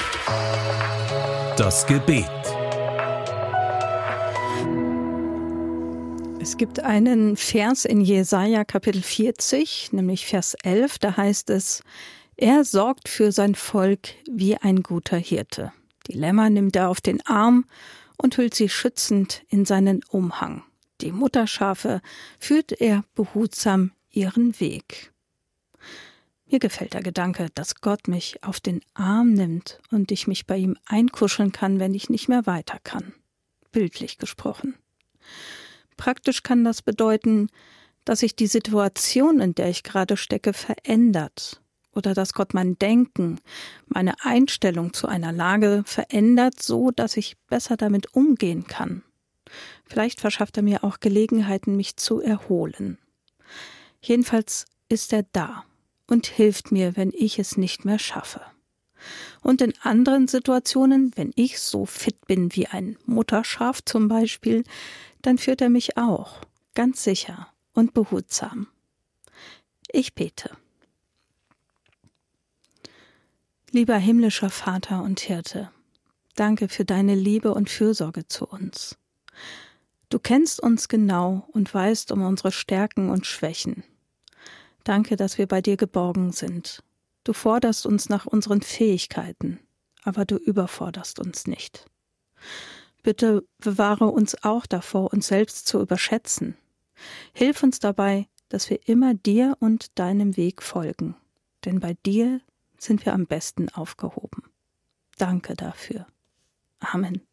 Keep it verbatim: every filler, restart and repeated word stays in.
Das Gebet. Es gibt einen Vers in Jesaja Kapitel vierzig, nämlich Vers elf, da heißt es: Er sorgt für sein Volk wie ein guter Hirte. Die Lämmer nimmt er auf den Arm und hüllt sie schützend in seinen Umhang. Die Mutterschafe führt er behutsam ihren Weg. Mir gefällt der Gedanke, dass Gott mich auf den Arm nimmt und ich mich bei ihm einkuscheln kann, wenn ich nicht mehr weiter kann. Bildlich gesprochen. Praktisch kann das bedeuten, dass sich die Situation, in der ich gerade stecke, verändert. Oder dass Gott mein Denken, meine Einstellung zu einer Lage verändert, so dass ich besser damit umgehen kann. Vielleicht verschafft er mir auch Gelegenheiten, mich zu erholen. Jedenfalls ist er da und hilft mir, wenn ich es nicht mehr schaffe. Und in anderen Situationen, wenn ich so fit bin wie ein Mutterschaf zum Beispiel, dann führt er mich auch, ganz sicher und behutsam. Ich bete. Lieber himmlischer Vater und Hirte, danke für deine Liebe und Fürsorge zu uns. Du kennst uns genau und weißt um unsere Stärken und Schwächen. Danke, dass wir bei dir geborgen sind. Du forderst uns nach unseren Fähigkeiten, aber du überforderst uns nicht. Bitte bewahre uns auch davor, uns selbst zu überschätzen. Hilf uns dabei, dass wir immer dir und deinem Weg folgen, denn bei dir sind wir am besten aufgehoben. Danke dafür. Amen.